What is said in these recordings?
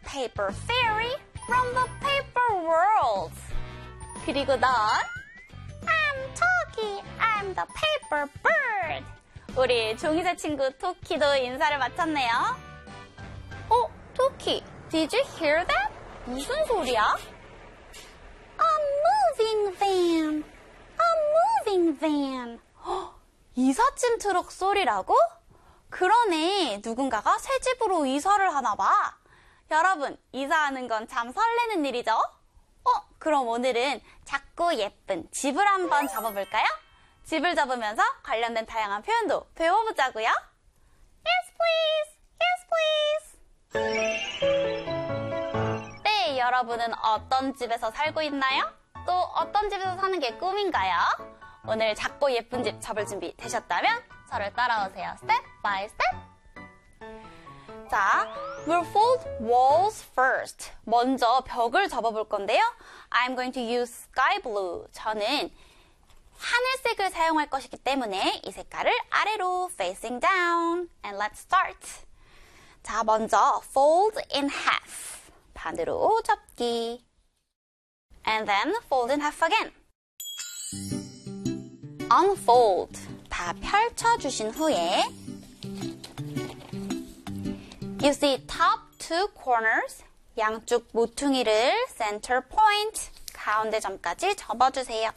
paper fairy from the paper world. 그리고 넌 I'm Toki, I'm the paper bird. 우리 종이새 친구 토키도 인사를 마쳤네요. 토키, did you hear that? 무슨 소리야? A moving van, a moving van. 이삿짐 트럭 소리라고? 그러네, 누군가가 새 집으로 이사를 하나 봐. 여러분, 이사하는 건 참 설레는 일이죠? 그럼 오늘은 작고 예쁜 집을 한번 잡아볼까요? 집을 잡으면서 관련된 다양한 표현도 배워보자고요. Yes, please! Yes, please! 네, 여러분은 어떤 집에서 살고 있나요? 또 어떤 집에서 사는 게 꿈인가요? 오늘 작고 예쁜 집 잡을 준비 되셨다면 저를 따라오세요. Step by step! 자, we'll fold walls first. 먼저 벽을 접어볼 건데요. I'm going to use sky blue. 저는 하늘색을 사용할 것이기 때문에 이 색깔을 아래로 facing down. And let's start. 자, 먼저 fold in half. 반으로 접기. And then fold in half again. Unfold. 다 펼쳐주신 후에 You see top two corners, 양쪽 모퉁이를 center point, 가운데 점까지 접어주세요.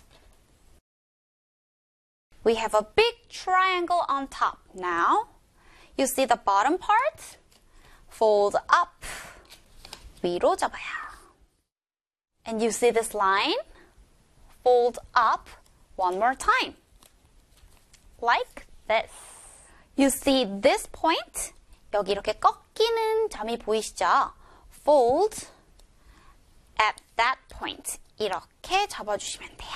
We have a big triangle on top. Now, you see the bottom part? Fold up, 위로 접어요. And you see this line? Fold up one more time. Like this. You see this point? 여기 이렇게 꺾이는 점이 보이시죠? Fold at that point. 이렇게 접어주시면 돼요.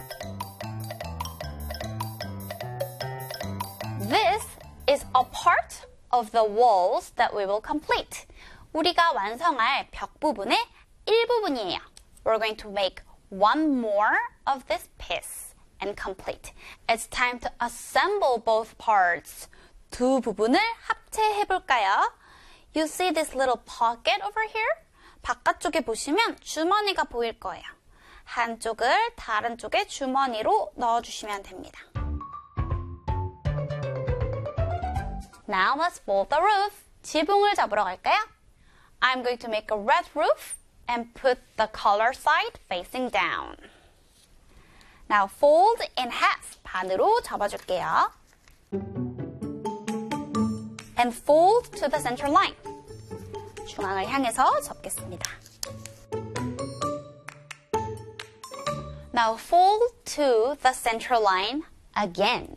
This is a part of the walls that we will complete. 우리가 완성할 벽 부분의 일부분이에요. We're going to make one more of this piece and complete. It's time to assemble both parts. 두 부분을 합체해볼까요? You see this little pocket over here? 바깥쪽에 보시면 주머니가 보일 거예요. 한쪽을 다른 쪽에 주머니로 넣어주시면 됩니다. Now let's fold the roof. 지붕을 잡으러 갈까요? I'm going to make a red roof and put the color side facing down. Now fold in half. 반으로 접어줄게요. And fold to the center line. 중앙을 향해서 접겠습니다. Now fold to the center line again.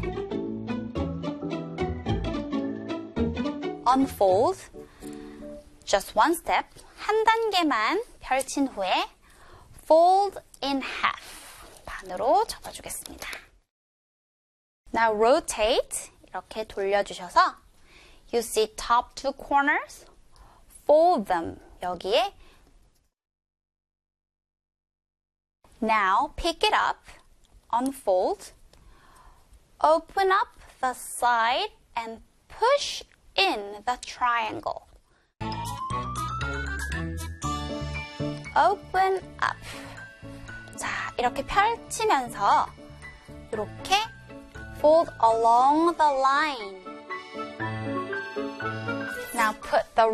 Unfold. Just one step. 한 단계만 펼친 후에 fold in half. 반으로 접어주겠습니다. Now rotate. 이렇게 돌려주셔서 You see top two corners? Fold them. 여기에 Now pick it up, unfold, open up the side and push in the triangle. Open up. 자, 이렇게 펼치면서 이렇게 fold along the line. Now put the